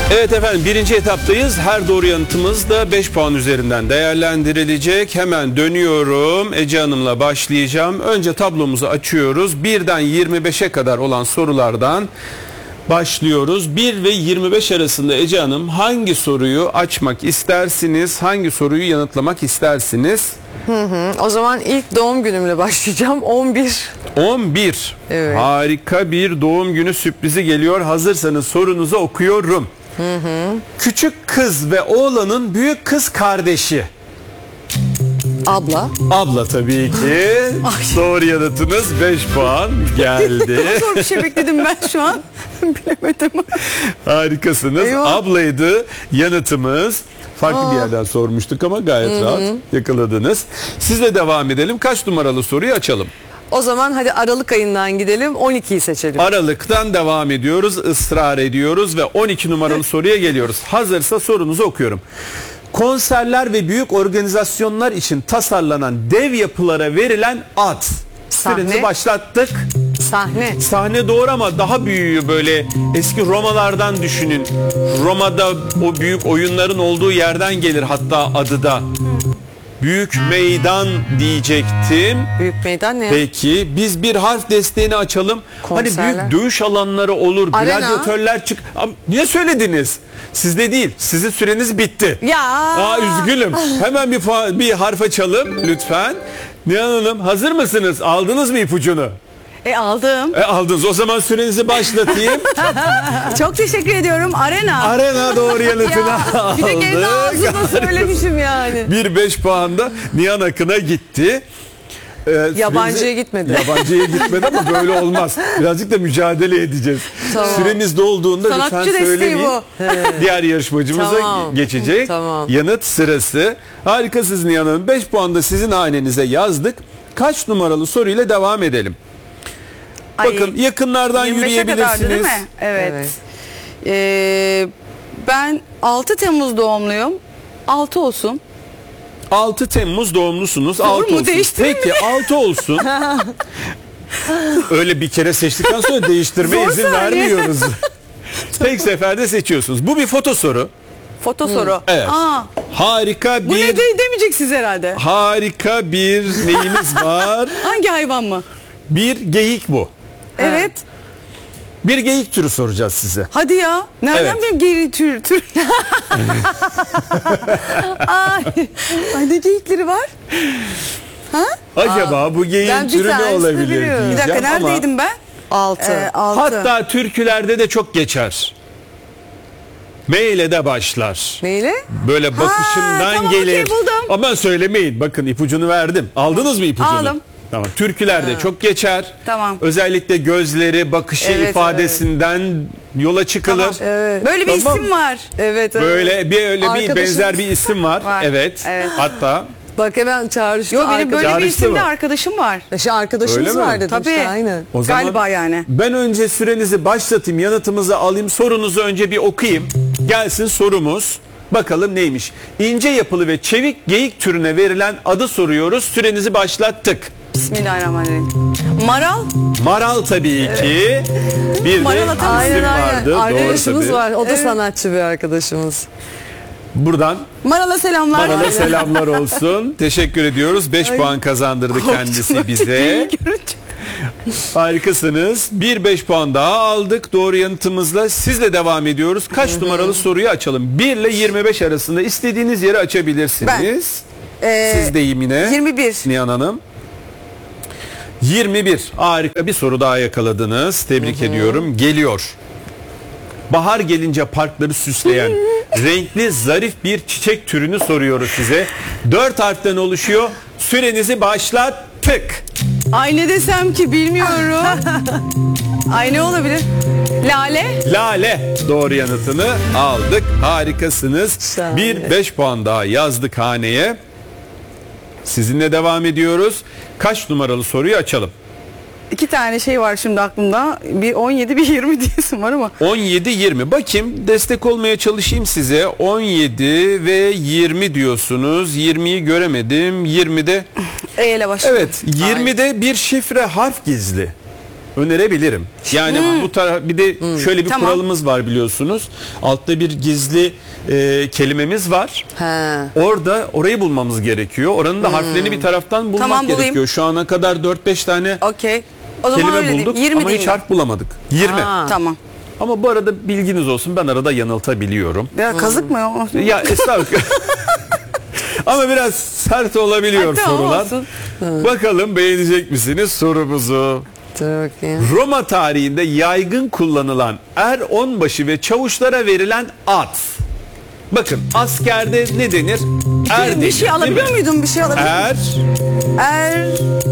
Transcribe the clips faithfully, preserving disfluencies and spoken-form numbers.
Evet efendim, birinci etaptayız. Her doğru yanıtımız da beş puan üzerinden değerlendirilecek. Hemen dönüyorum. Ece Hanım'la başlayacağım. Önce tablomuzu açıyoruz. birden yirmi beşe kadar olan sorulardan başlıyoruz. bir ve yirmi beş arasında Ece Hanım hangi soruyu açmak istersiniz? Hangi soruyu yanıtlamak istersiniz? Hı hı. O zaman ilk doğum günümle başlayacağım. on bir. on bir. Evet. Harika bir doğum günü sürprizi geliyor. Hazırsanız sorunuzu okuyorum. Hı hı. Küçük kız ve oğlanın büyük kız kardeşi. Abla. Abla tabii ki. Doğru yanıtınız, beş puan geldi. Zor bir şey bekledim ben şu an. Bilemedim. Harikasınız. Eyvah. Ablaydı yanıtımız. Farklı Aa. bir yerden sormuştuk ama gayet Hı-hı. rahat yakaladınız. Sizle devam edelim. Kaç numaralı soruyu açalım? O zaman hadi Aralık ayından gidelim. on ikiyi seçelim. Aralık'tan devam ediyoruz. Israr ediyoruz ve on iki numaralı soruya geliyoruz. Hazırsa sorunuzu okuyorum. Konserler ve büyük organizasyonlar için tasarlanan dev yapılara verilen ad. Sahne. Sürenizi başlattık. Sahne. Sahne doğru ama daha büyüğü, böyle eski Romalardan düşünün. Roma'da o büyük oyunların olduğu yerden gelir hatta adı da. Büyük meydan diyecektim. Büyük meydan ne? Peki biz bir harf desteğini açalım. Konserler. Hani büyük dövüş alanları olur. Arena. Gladyatörler çık. Ama niye söylediniz? Sizde değil. Sizin süreniz bitti. Ya. Aa, üzgünüm. Hemen bir puan, bir harf açalım lütfen. Nihan Hanım, hazır mısınız? Aldınız mı ipucunu? E aldım. E, aldınız. O zaman sürenizi başlatayım. Çok teşekkür ediyorum. Arena. Arena doğru yanıtını Ya, bir de kendi aldık. ağzımda söylemişim yani. Bir beş puanda Nihan Akın'a gitti. Ee, Yabancıya sürenizi- gitmedi. Yabancıya gitmedi ama böyle olmaz. Birazcık da mücadele edeceğiz. Tamam. Süreniz dolduğunda Sanatçı lütfen desteği söylemeyin. bu. Diğer yarışmacımıza Tamam. geçecek. Tamam. Yanıt sırası. Harikasınız Nihan Hanım. beş puanda sizin hanenize yazdık. Kaç numaralı soruyla devam edelim? Ay, Bakın yakınlardan yirmi beşe yürüyebilirsiniz. kadardı değil mi? Evet. Evet. Ee, ben altı Temmuz doğumluyum. altı olsun. altı Temmuz doğumlusunuz. Olur altı mu? olsun. Değiştireyim Peki altı olsun. Öyle bir kere seçtikten sonra değiştirmeye Zor izin saniye. vermiyoruz. Tek seferde seçiyorsunuz. Bu bir foto soru. Foto soru. Evet. Aa, Harika bu bir ne de- demeyeceksiniz herhalde. harika bir neyimiz var? Hangi hayvan mı? Bir geyik bu. Evet. Bir geyik türü soracağız size. Hadi ya. Nereden Evet. benim geri tür tür? Ay, ay ne geyikleri var? Acaba bu ben geyiğin bir türü ne tanesini olabilir biliyorum. Bir diyeceğim dakika ama neredeydim ben? Altı. Ee, altı. hatta türkülerde de çok geçer. M ile de başlar. Neyle? Böyle bakışından tamam, gelir. okey, buldum. Ama söylemeyin. Bakın ipucunu verdim. Aldınız mı ipucunu? Aldım. Tamam. Türkülerde çok geçer. Tamam. Özellikle gözleri, bakışı Evet, ifadesinden yola çıkılır. Tamam. Evet. Böyle bir Tamam. isim var. Evet, evet. Böyle bir öyle bir Arkadaşım- benzer bir isim var. Var. Evet. Evet. Hatta Bak hemen çağrıştı. Yo benim böyle bir Çağrıştı isimde mı? arkadaşım var. Şey, arkadaşımız Öyle mi? var dedim Tabii. işte, aynen. o zaman Galiba yani. ben önce sürenizi başlatayım, yanıtımızı alayım, sorunuzu önce bir okuyayım. Gelsin sorumuz. Bakalım neymiş? İnce yapılı ve çevik geyik türüne verilen adı soruyoruz. Sürenizi başlattık. Bismillahirrahmanirrahim. Maral. Maral tabii ki. Bir de Maral atamaz. isim Aynen aynen. vardı. Doğru Arkadaşımız tabii. var. O da Evet. sanatçı bir arkadaşımız. Buradan Maral'a selamlar. Maral'a selamlar olsun. Teşekkür ediyoruz. beş puan kazandırdı kendisi bize. Harikasınız. Bir beş puan daha aldık doğru yanıtımızla. Sizle devam ediyoruz. Kaç numaralı soruyu açalım? bir ile yirmi beş arasında istediğiniz yeri açabilirsiniz. Ee, Siz de yine. yirmi bir. Nihan Hanım. yirmi bir. Harika bir soru daha yakaladınız. Tebrik ediyorum. Geliyor. Bahar gelince parkları süsleyen renkli zarif bir çiçek türünü soruyoruz size. Dört harften oluşuyor. Sürenizi başlattık. Ay ne desem ki bilmiyorum. Ay ne olabilir? Lale. Lale doğru yanıtını aldık. Harikasınız. Şahane. Bir beş puan daha yazdık haneye. Sizinle devam ediyoruz. Kaç numaralı soruyu açalım? İki tane şey var şimdi aklımda. Bir on yedi bir yirmi diyesim var ama. on yedi yirmi. Bakayım destek olmaya çalışayım size. on yedi ve yirmi diyorsunuz. yirmiyi göremedim. yirmide E ile başlıyor. evet, yirmide bir şifre harf gizli. önerebilirim. Yani bu taraf bir de şöyle bir Tamam. kuralımız var biliyorsunuz. Altta bir gizli e, kelimemiz var. He. Orada orayı bulmamız gerekiyor. Oranın da harflerini bir taraftan bulmak Tamam, bulayım. gerekiyor. Şu ana kadar dört beş tane Okey. O zaman öyle kelime diyeyim. bulduk yirmi ama diyeyim hiç ben. harf bulamadık. yirmi. Ha. Tamam. Ama bu arada bilginiz olsun, ben arada yanıltabiliyorum. Ya kazık mı o? Ya estağfurullah. Ama biraz sert olabiliyor Ay, tamam, sorular. olsun. Bakalım beğenecek misiniz sorumuzu? Dur bakayım. Roma tarihinde yaygın kullanılan er onbaşı ve çavuşlara verilen ad. Bakın askerde ne denir? Er denir, bir şey değil alabiliyor mi? muydum? Bir şey alabiliyor Er Er.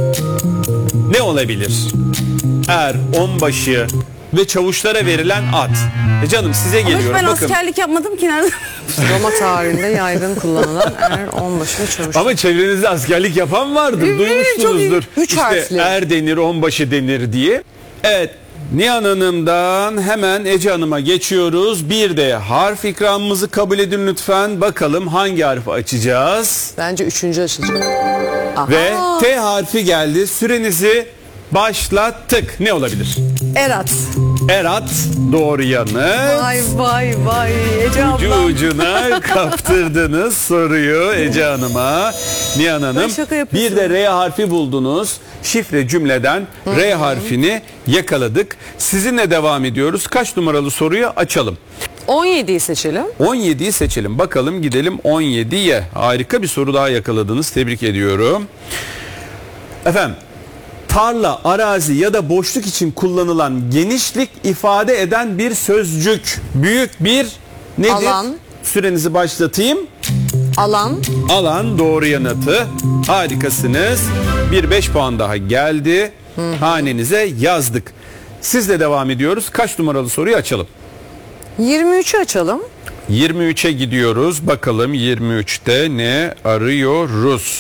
ne olabilir? Er, onbaşı ve çavuşlara verilen ad. E canım size Ama hiç geliyorum. ben Bakın. askerlik yapmadım ki nerede? Roma tarihinde yaygın kullanılan er, onbaşı ve çavuş. Ama çevrenizde askerlik yapan vardır. Evet, Duymuşsunuzdur. çok iyi. Üç işte harfli. er denir, onbaşı denir diye. Evet. Nihan Hanım'dan hemen Ece Hanım'a geçiyoruz. Bir de harf ikramımızı kabul edin lütfen. Bakalım hangi harfi açacağız? Bence üçüncü açılacak. Aha. Ve T harfi geldi. Sürenizi başlattık. Ne olabilir? Erat. Erat doğru yanıt. Vay vay vay. Ece Ucu ablam. ucuna kaptırdınız soruyu Ece Hanım'a. Nihan Hanım. Ben şaka yapıyorsun. Bir de R harfi buldunuz. Şifre cümleden R harfini yakaladık. Sizinle devam ediyoruz. Kaç numaralı soruyu açalım? on yediyi seçelim. on yediyi seçelim. Bakalım gidelim on yediye. Harika bir soru daha yakaladınız. Tebrik ediyorum. Efendim, tarla, arazi ya da boşluk için kullanılan genişlik ifade eden bir sözcük. Büyük bir nedir? Alan. Sürenizi başlatayım. Alan. Alan doğru yanıtı. Harikasınız. Bir beş puan daha geldi. Hanenize yazdık. Sizle devam ediyoruz. Kaç numaralı soruyu açalım? yirmi üçü açalım. yirmi üçe gidiyoruz. Bakalım yirmi üçte ne arıyoruz?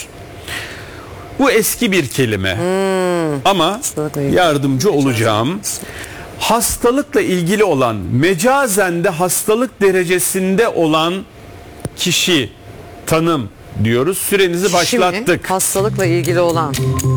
Bu eski bir kelime. Ama Hastalıkla ilgili. yardımcı olacağım. Hastalıkla ilgili olan, mecazen de hastalık derecesinde olan kişi, tanım diyoruz. Sürenizi Kişi mi? başlattık. Hastalıkla ilgili olan.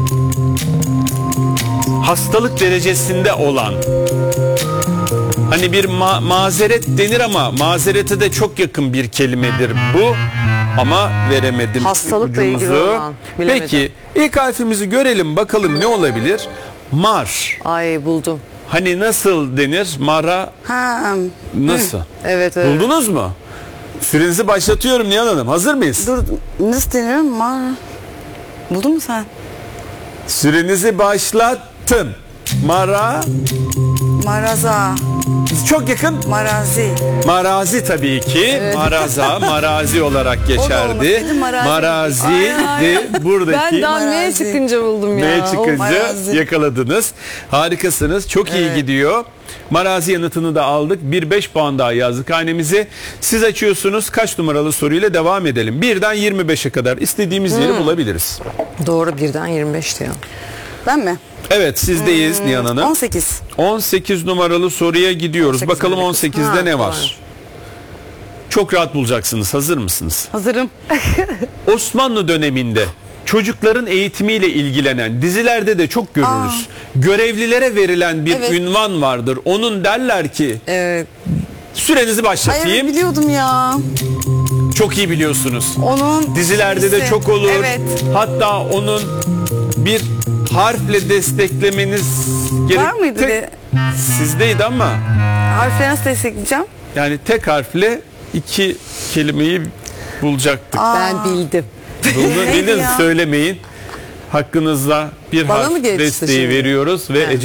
Hastalık derecesinde olan. Hani bir ma- mazeret denir ama mazerete de çok yakın bir kelimedir bu. Ama veremedim Hastalıkla ilgili ipucumuzu. olan, bilemedim. Peki ilk harfimizi görelim bakalım ne olabilir? Mar. Ay buldum. Hani nasıl denir? Mara Ha. nasıl? Evet evet. Buldunuz mu? Sürenizi başlatıyorum Nihan Hanım. Hazır mıyız? Dur nasıl deniyor? Mar. Buldun mu sen? Sürenizi başlattım. Mara Maraza. çok yakın. Marazi. Marazi tabii ki. Maraza, marazi olarak geçerdi. olmasaydı marazi. Maraziydi Ay, ay. buradaki. Ben daha M Marazi. çıkınca buldum ya. M çıkınca marazi. yakaladınız. Harikasınız. Çok iyi gidiyor. Marazi yanıtını da aldık. Bir beş puan daha yazdık hanemize. Siz açıyorsunuz. Kaç numaralı soruyla devam edelim. Birden yirmi beşe kadar istediğimiz yeri bulabiliriz. Doğru birden yirmi beşti ya. Ben mi? Evet sizdeyiz Nihan Hanım. on sekiz. on sekiz numaralı soruya gidiyoruz. on sekiz Bakalım numaralı. on sekizde Ha, ne var? var. Çok rahat bulacaksınız. Hazır mısınız? Hazırım. Osmanlı döneminde çocukların eğitimiyle ilgilenen dizilerde de çok görürüz. Görevlilere verilen bir Evet. ünvan vardır. Onun derler ki Evet. sürenizi Hayır başlatayım. biliyordum ya. Çok iyi biliyorsunuz. Onun Dizilerde de dizisi. çok olur. Evet. Hatta onun bir harfle desteklemeniz gerek. Var mıydı Tek- de? Sizdeydi ama Harfleri nasıl destekleyeceğim? yani tek harfle iki kelimeyi bulacaktık. Ben bildim. Bunu Neydi bilin ya? söylemeyin. Hakkınızda bir Bana harf mı geçti desteği şimdi? veriyoruz ve Evet.